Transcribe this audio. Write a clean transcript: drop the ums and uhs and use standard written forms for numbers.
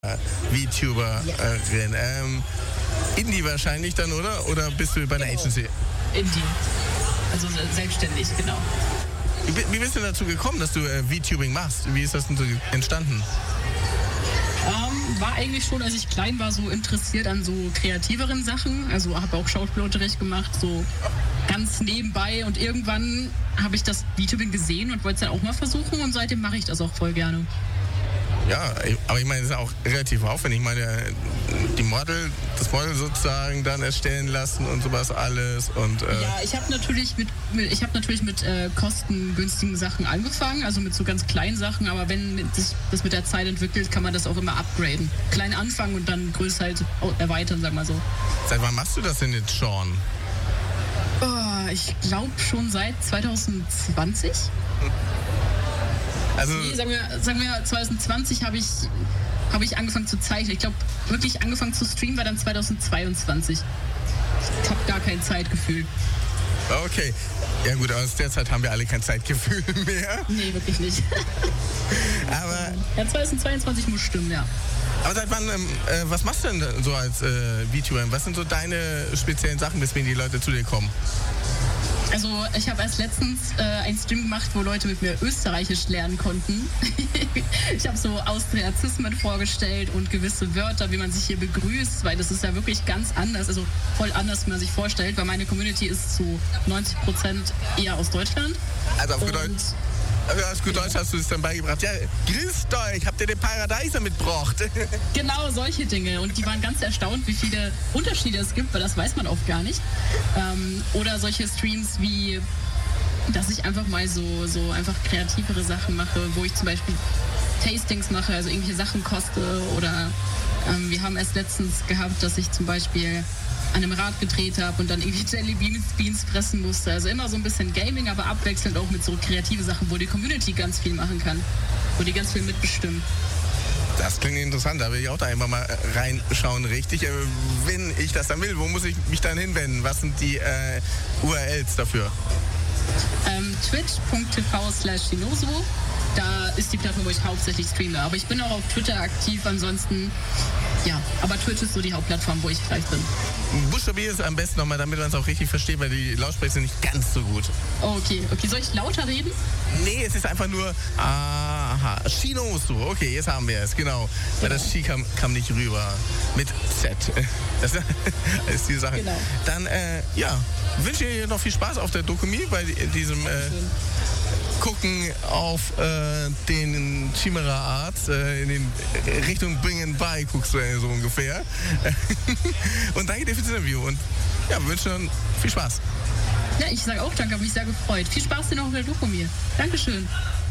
VTuberin. Indie wahrscheinlich dann, oder? Oder bist du bei einer Agency? Indie. Also selbstständig, genau. Wie bist du dazu gekommen, dass du VTubing machst? Wie ist das denn so entstanden? War eigentlich schon, als ich klein war, so interessiert an so kreativeren Sachen. Also habe auch Schauspielunterricht gemacht, so ganz nebenbei. Und irgendwann habe ich das VTubing gesehen und wollte es dann auch mal versuchen. Und seitdem mache ich das auch voll gerne. Ja, aber ich meine, es ist auch relativ aufwendig. Ich meine, das Model sozusagen dann erstellen lassen und sowas alles. Und, ja, ich habe natürlich mit kostengünstigen Sachen angefangen, also mit so ganz kleinen Sachen. Aber wenn sich das mit der Zeit entwickelt, kann man das auch immer upgraden. Klein anfangen und dann größer halt erweitern, sag mal so. Seit wann machst du das denn jetzt schon? Ich glaube schon seit 2020. Also, nee, sagen wir 2020 habe ich angefangen zu zeichnen. Ich glaube, wirklich angefangen zu streamen war dann 2022. Ich habe gar kein Zeitgefühl. Okay. Ja gut, aus der Zeit haben wir alle kein Zeitgefühl mehr. Nee, wirklich nicht. Aber ja, 2022 muss stimmen, ja. Aber seit wann, was machst du denn so als VTuber? Was sind so deine speziellen Sachen, weswegen die Leute zu dir kommen? Also ich habe erst letztens einen Stream gemacht, wo Leute mit mir Österreichisch lernen konnten. Ich habe so Austriazismen vorgestellt und gewisse Wörter, wie man sich hier begrüßt, weil das ist ja wirklich ganz anders, also voll anders, wie man sich vorstellt, weil meine Community ist zu 90% eher aus Deutschland. Also auf gut Deutsch hast du es dann beigebracht. Ja, grüßt euch, habt ihr den Paradeiser mitgebracht? Genau, solche Dinge. Und die waren ganz erstaunt, wie viele Unterschiede es gibt, weil das weiß man oft gar nicht. Oder solche Streams wie, dass ich einfach mal so einfach kreativere Sachen mache, wo ich zum Beispiel Tastings mache, also irgendwelche Sachen koste. Oder wir haben erst letztens gehabt, dass ich zum Beispiel an einem Rad gedreht habe und dann irgendwie Jelly Beans fressen musste. Also immer so ein bisschen Gaming, aber abwechselnd auch mit so kreative Sachen, wo die Community ganz viel machen kann. Wo die ganz viel mitbestimmen. Das klingt interessant, da will ich auch da einfach mal reinschauen, richtig. Wenn ich das dann will, wo muss ich mich dann hinwenden? Was sind die URLs dafür? Twitch.tv/Dinoso. Da ist die Plattform, wo ich hauptsächlich streame. Aber ich bin auch auf Twitter aktiv, ansonsten, ja. Aber Twitch ist so die Hauptplattform, wo ich gleich bin. Buchstabier es am besten nochmal, damit man es auch richtig versteht, weil die Lautsprecher sind nicht ganz so gut. Okay. Soll ich lauter reden? Nee, es ist einfach nur, Shinosu. Okay, jetzt haben wir es, genau. Weil das Shi kam nicht rüber. Mit Z. Das ist die Sache. Genau. Dann, wünsche ich dir noch viel Spaß auf der Dokumi, bei diesem Gucken auf den Chimera Arts in den Richtung Bringen bei, guckst du so ungefähr. Und danke dir fürs Interview und ja, wünsche dir viel Spaß. Ja, ich sage auch danke, habe mich sehr gefreut. Viel Spaß dir noch auf der Doku mir. Dankeschön.